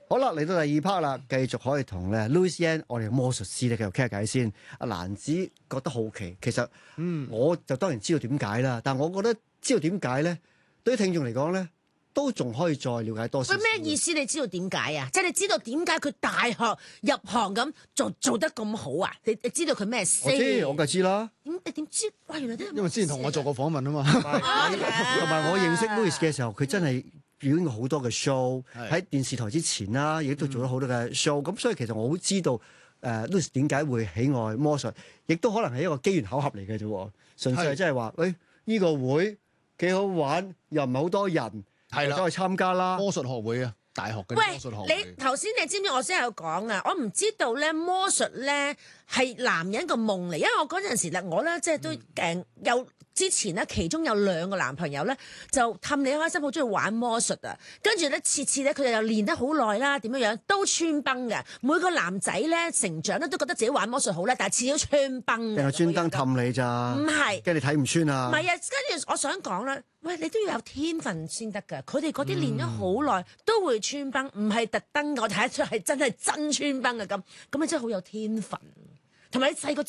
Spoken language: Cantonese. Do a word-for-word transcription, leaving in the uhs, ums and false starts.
好啦，嚟到第二 part 啦，繼續可以同咧 Louis Yan 我哋嘅魔術師咧繼續傾下偈先。阿蘭子覺得好奇，其實嗯，我就當然知道點解啦，但係我覺得知道點解咧，對於聽眾嚟講咧，都仲可以再了解多少少。 喂，咩意思？你知道點解啊？即係你知道點解佢大學入行咁做做得咁好啊？你你知道佢咩先？ 我知，我梗係知啦。 點你點知？哇！原來都因為之前同我做過訪問啊嘛， 同埋我認識 Louis 嘅時候，佢真係表演過好多嘅 show 喺電視台之前啦，亦都做咗好多嘅 show。咁、嗯、所以其實我好知道誒、呃、Louis 點解會喜愛魔術，亦都可能係一個機緣巧合嚟嘅啫。純粹係即係話，喂，呢、這個會幾好玩，又唔係好多人，係啦，都去參加啦。 魔術學會啊，大學嘅魔術學會。 喂，你頭先你知唔知我先有講啊？我唔知道咧魔術咧係男人個夢嚟，因為我嗰陣時咧，我咧即係都誒有。之前咧，其中有兩個男朋友咧，就氹你開心，好中意玩魔術啊！跟住咧，次次咧，佢哋又練得好耐啦，點樣樣都穿崩嘅。每個男仔咧，成長咧都覺得自己玩魔術好咧，但係次次都穿崩。 定係專登氹你咋？ 唔係， 跟住你睇唔穿啊！ 唔係啊，跟住我想講咧，喂，你都要有天分先得㗎。佢哋嗰啲練咗好耐都會穿崩，唔係特登。我睇得出係真係真穿崩嘅咁，咁你真係好有天分。同埋你細個。